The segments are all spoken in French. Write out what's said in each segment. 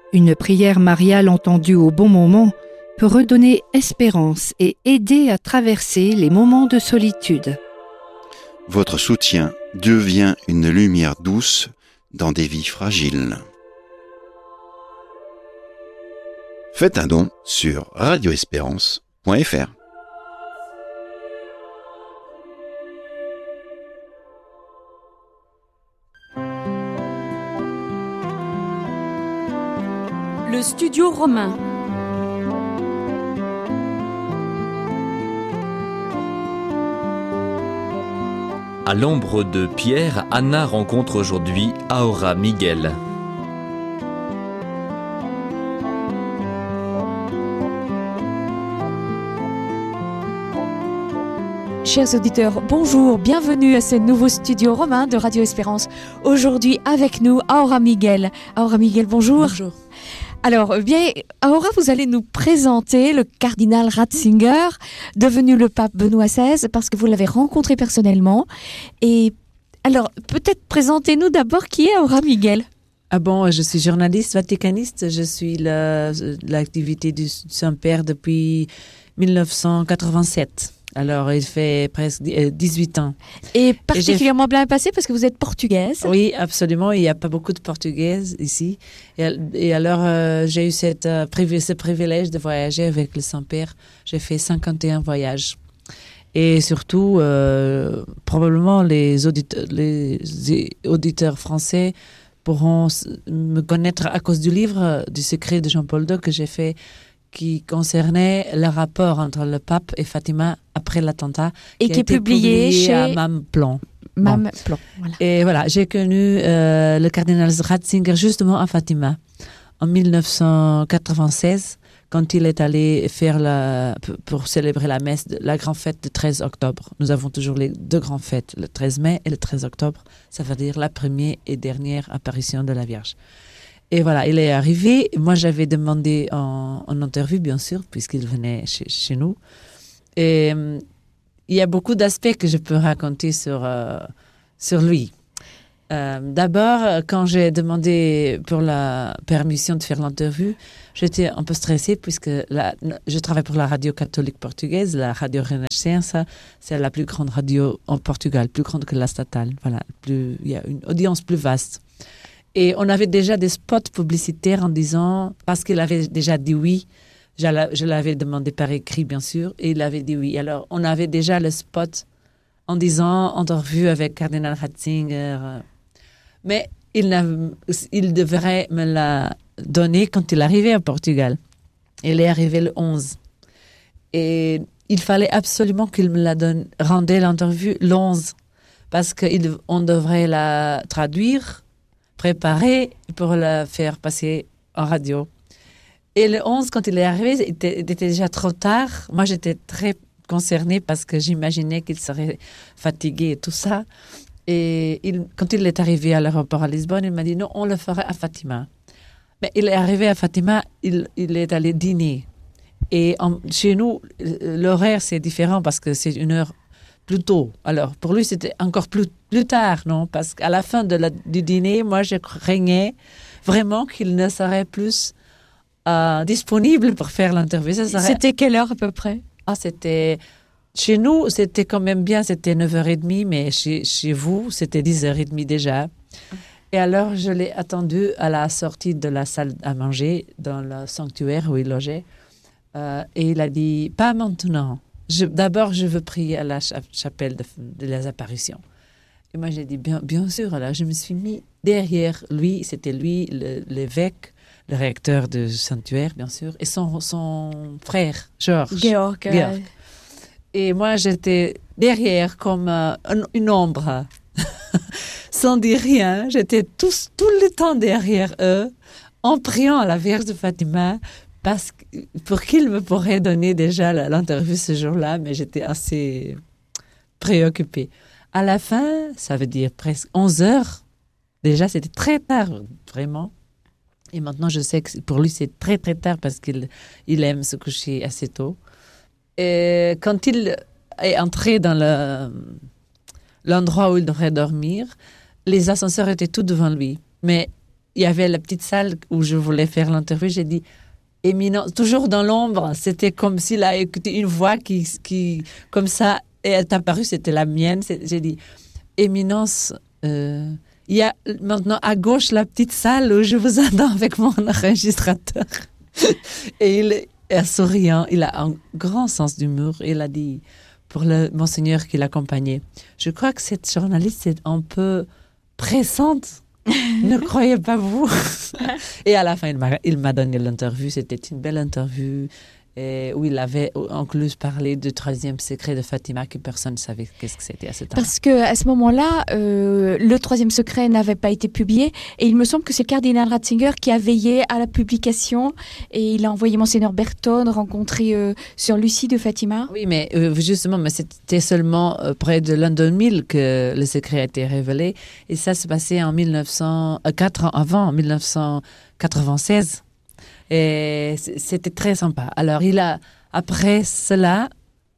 Une prière mariale entendue au bon moment peut redonner espérance et aider à traverser les moments de solitude. Votre soutien devient une lumière douce dans des vies fragiles. Faites un don sur radioespérance.fr. Le studio romain. À l'ombre de Pierre, Anna rencontre aujourd'hui Aura Miguel. Chers auditeurs, bonjour, bienvenue à ce nouveau studio romain de Radio Espérance. Aujourd'hui avec nous, Aura Miguel. Aura Miguel, bonjour. Bonjour. Alors, bien, Aura, vous allez nous présenter le cardinal Ratzinger, devenu le pape Benoît XVI, parce que vous l'avez rencontré personnellement. Et alors, peut-être présentez-nous d'abord qui est Aura Miguel. Ah bon, je suis journaliste vaticaniste. Je suis l'activité du Saint-Père depuis 1987. Alors, il fait presque 18 ans. Et particulièrement bien passé parce que vous êtes portugaise. Oui, absolument. Il n'y a pas beaucoup de portugaises ici. Et alors, j'ai eu ce privilège de voyager avec le Saint-Père. J'ai fait 51 voyages. Et surtout, probablement les auditeurs français pourront me connaître à cause du livre du secret de Jean-Paul II que j'ai fait, qui concernait le rapport entre le pape et Fatima après l'attentat. Et qui est publié chez à Mamplan. Mamplan, voilà. Et voilà, j'ai connu le cardinal Ratzinger justement à Fatima en 1996, quand il est allé faire pour célébrer la messe, la grande fête du 13 octobre. Nous avons toujours les deux grandes fêtes, le 13 mai et le 13 octobre. Ça veut dire la première et dernière apparition de la Vierge. Et voilà, il est arrivé. Moi, j'avais demandé en interview, bien sûr, puisqu'il venait chez nous. Et il y a beaucoup d'aspects que je peux raconter sur lui. D'abord, quand j'ai demandé pour la permission de faire l'interview, j'étais un peu stressée puisque je travaille pour la radio catholique portugaise, la Radio Renascença. C'est la plus grande radio en Portugal, plus grande que la statale. Voilà, il y a une audience plus vaste. Et on avait déjà des spots publicitaires en disant, parce qu'il avait déjà dit oui, je l'avais demandé par écrit bien sûr, et il avait dit oui. Alors on avait déjà le spot en disant interview avec Cardinal Ratzinger. Mais il devrait me la donner quand il arrivait au Portugal. Il est arrivé le 11. Et il fallait absolument qu'il me la donne, rendait l'interview le 11, parce qu'on devrait la traduire, préparé pour la faire passer en radio. Et le 11, quand il est arrivé, il était déjà trop tard. Moi, j'étais très concernée parce que j'imaginais qu'il serait fatigué et tout ça. Et quand il est arrivé à l'aéroport à Lisbonne, il m'a dit non, on le ferait à Fatima. Mais il est arrivé à Fatima, il est allé dîner. Et chez nous, l'horaire, c'est différent parce que c'est une heure plus tôt. Alors, pour lui, c'était encore plus tard, non? Parce qu'à la fin du dîner, moi, je craignais vraiment qu'il ne serait plus disponible pour faire l'interview. C'était quelle heure à peu près? Chez nous, c'était quand même bien, c'était 9h30, mais chez vous, c'était 10h30 déjà. Et alors, je l'ai attendu à la sortie de la salle à manger, dans le sanctuaire où il logeait. Et il a dit, pas maintenant. D'abord, je veux prier à la chapelle de les apparitions. Et moi, j'ai dit, bien sûr. Alors, je me suis mis derrière lui. C'était lui, l'évêque, le recteur du sanctuaire, bien sûr, et son frère, Georg. Et moi, j'étais derrière comme une ombre, sans dire rien. J'étais tout le temps derrière eux, en priant à la Vierge de Fatima, pour qu'il me pourrait donner déjà l'interview ce jour-là, mais j'étais assez préoccupée. À la fin, ça veut dire presque 11 heures. Déjà, c'était très tard, vraiment. Et maintenant, je sais que pour lui, c'est très, très tard parce qu'il aime se coucher assez tôt. Et quand il est entré dans l'endroit où il devrait dormir, les ascenseurs étaient tout devant lui. Mais il y avait la petite salle où je voulais faire l'interview. J'ai dit éminence, toujours dans l'ombre. C'était comme s'il a écouté une voix qui comme ça, est apparue. C'était la mienne. J'ai dit éminence. Il y a maintenant à gauche la petite salle où je vous attends avec mon enregistrateur. Et il est souriant. Il a un grand sens d'humour. Il a dit pour le monseigneur qui l'accompagnait, je crois que cette journaliste est un peu pressante. Ne croyez pas vous. Et à la fin, il m'a donné l'interview. C'était une belle interview où il avait en plus parlé du 3e secret de Fatima que personne ne savait qu'est-ce que c'était à ce temps. Parce qu'à ce moment-là, le 3e secret n'avait pas été publié et il me semble que c'est le cardinal Ratzinger qui a veillé à la publication et il a envoyé Monseigneur Berton rencontrer Sœur Lucie de Fatima. Oui, mais justement, mais c'était seulement près de l'an 2000 que le secret a été révélé et ça se passait en 4 ans avant, en 1996. Et c'était très sympa. Alors, après cela,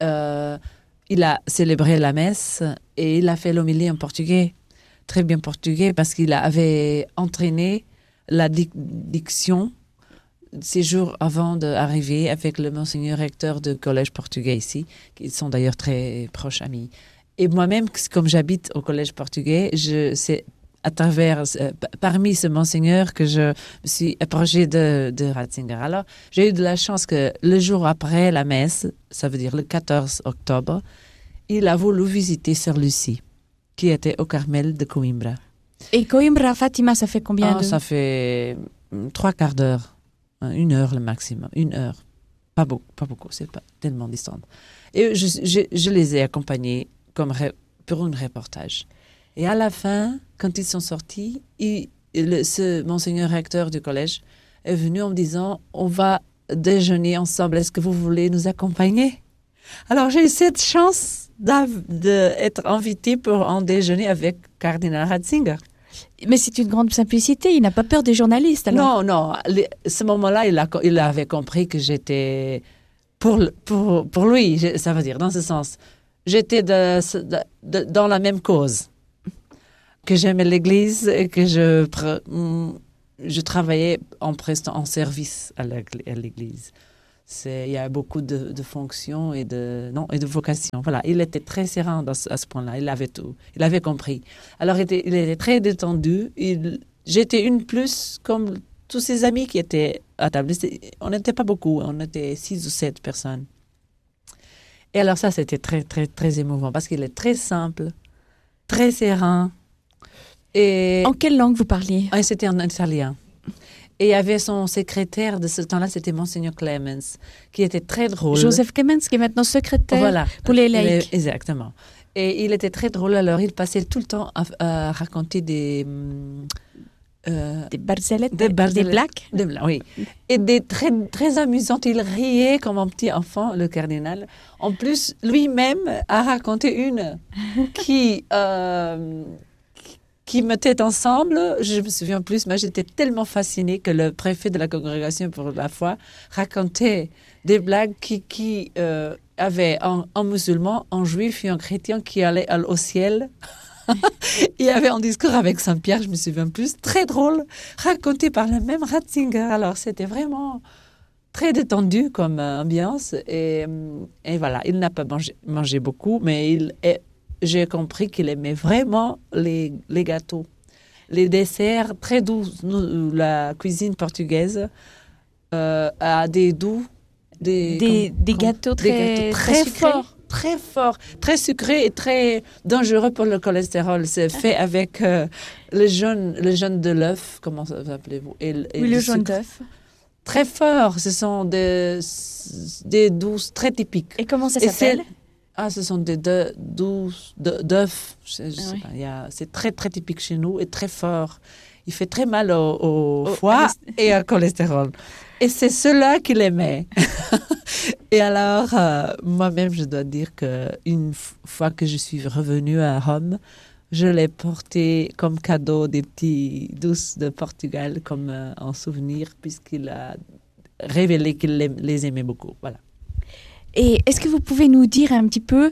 il a célébré la messe et il a fait l'homélie en portugais, très bien portugais, parce qu'il avait entraîné la diction 6 jours avant d'arriver avec le monseigneur recteur du collège portugais ici, qui sont d'ailleurs très proches amis. Et moi-même, comme j'habite au collège portugais, c'est à travers, parmi ce monseigneur que je me suis approchée de Ratzinger. Alors, j'ai eu de la chance que le jour après la messe, ça veut dire le 14 octobre, il a voulu visiter Sœur Lucie, qui était au Carmel de Coimbra. Et Coimbra, Fatima, ça fait combien de... Ça fait 3/4 d'heure, 1 heure le maximum, 1 heure. Pas beaucoup, c'est pas tellement distant. Et je les ai accompagnés pour un reportage. Et à la fin, quand ils sont sortis, ce monseigneur recteur du collège est venu en me disant « On va déjeuner ensemble, est-ce que vous voulez nous accompagner ?» Alors j'ai eu cette chance d'être invitée pour un déjeuner avec cardinal Ratzinger. Mais c'est une grande simplicité, il n'a pas peur des journalistes alors. Non, ce moment-là, il avait compris que j'étais pour lui, ça veut dire, dans ce sens. J'étais dans la même cause. Que j'aimais l'Église et que je travaillais en service à l'Église. Il y a beaucoup de fonctions et de vocations. Voilà, il était très serein à ce point-là. Il avait tout. Il avait compris. Alors, il était très détendu. J'étais une plus comme tous ses amis qui étaient à table. On n'était pas beaucoup. On était 6 ou 7 personnes. Et alors ça, c'était très, très, très émouvant parce qu'il est très simple, très serein. Et en quelle langue vous parliez? C'était en italien. Et il y avait son secrétaire de ce temps-là, c'était Monseigneur Clemens, qui était très drôle. Joseph Clemens, qui est maintenant secrétaire pour les laïcs. Exactement. Et il était très drôle. Alors, il passait tout le temps à raconter des barzelettes, des blagues. Des blagues, oui. Et des très, très amusantes. Il riait comme un petit enfant, le cardinal. En plus, lui-même a raconté une qui mettaient ensemble, je me souviens plus, mais j'étais tellement fascinée que le préfet de la congrégation pour la foi racontait des blagues qui avaient un musulman, un juif et un chrétien qui allaient au ciel. Il y avait un discours avec Saint-Pierre, je me souviens plus, très drôle, raconté par le même Ratzinger. Alors c'était vraiment très détendu comme ambiance. Et voilà, il n'a pas mangé beaucoup, mais j'ai compris qu'il aimait vraiment les gâteaux. Les desserts très doux. La cuisine portugaise a des doux. Des gâteaux très forts. Très fort, très sucré et très dangereux pour le cholestérol. C'est fait avec le jaune de l'œuf, comment ça appelez-vous? Oui, le jaune d'œuf. Très fort, ce sont des douces très typiques. Et comment ça s'appelle? Ce sont des douces d'œufs. Je sais pas, c'est très très typique chez nous et très fort. Il fait très mal au foie et au cholestérol. Et c'est cela qu'il aimait. Et alors, moi-même, je dois dire qu'une fois que je suis revenue à Rome, je l'ai porté comme cadeau des petits douces de Portugal, comme un souvenir, puisqu'il a révélé qu'il les aimait beaucoup. Voilà. Et est-ce que vous pouvez nous dire un petit peu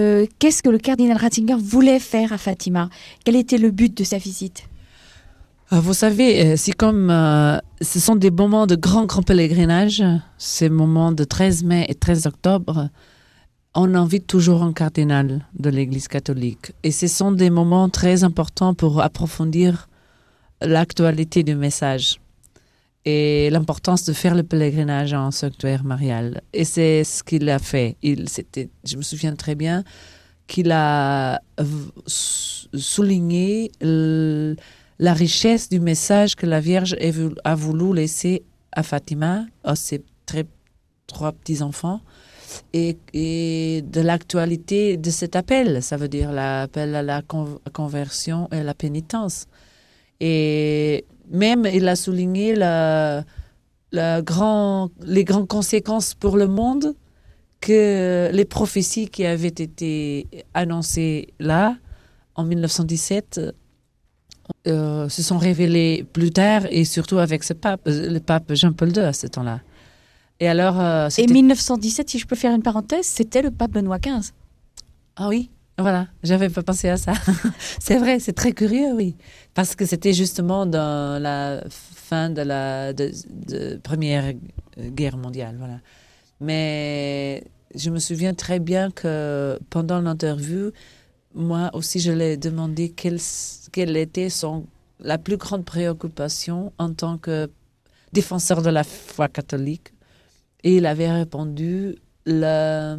qu'est-ce que le cardinal Ratzinger voulait faire à Fatima? Quel était le but de sa visite? Vous savez, c'est comme ce sont des moments de grands pèlerinages, ces moments de 13 mai et 13 octobre. On invite toujours un cardinal de l'Église catholique. Et ce sont des moments très importants pour approfondir l'actualité du message et l'importance de faire le pèlerinage en sanctuaire marial. Et c'est ce qu'il a fait. Je me souviens très bien qu'il a souligné la richesse du message que la Vierge a voulu laisser à Fatima, à ses trois petits-enfants, et de l'actualité de cet appel. Ça veut dire l'appel à la conversion et à la pénitence. Et même, il a souligné les grandes conséquences pour le monde que les prophéties qui avaient été annoncées là, en 1917, se sont révélées plus tard, et surtout avec le pape Jean-Paul II à ce temps-là. Et alors, et 1917, si je peux faire une parenthèse, c'était le pape Benoît XV. Ah oui, voilà, j'avais pas pensé à ça. C'est vrai, c'est très curieux, oui. Parce que c'était justement dans la fin de la Première Guerre mondiale, voilà. Mais je me souviens très bien que pendant l'interview, moi aussi, je lui ai demandé quelle était la plus grande préoccupation en tant que défenseur de la foi catholique. Et il avait répondu la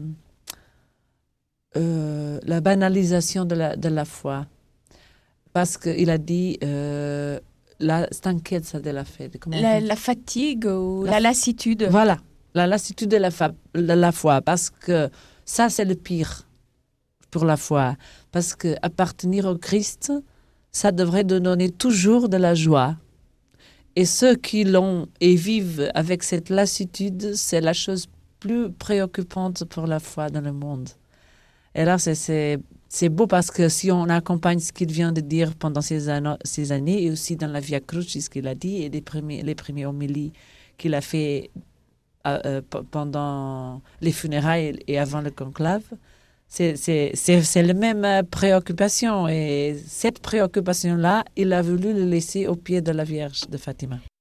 banalisation de la foi. Parce qu'il a dit la stanchezza della fede. La fatigue ou la lassitude. Voilà, la lassitude de la foi. Parce que ça, c'est le pire pour la foi. Parce qu'appartenir au Christ, ça devrait nous donner toujours de la joie. Et ceux qui l'ont et vivent avec cette lassitude, c'est la chose plus préoccupante pour la foi dans le monde. Et là, c'est beau parce que si on accompagne ce qu'il vient de dire pendant ces années, et aussi dans la Via Crucis, ce qu'il a dit, et les premiers homélies qu'il a fait pendant les funérailles et avant le conclave, c'est la même préoccupation. Et cette préoccupation-là, il a voulu le laisser au pied de la Vierge de Fatima.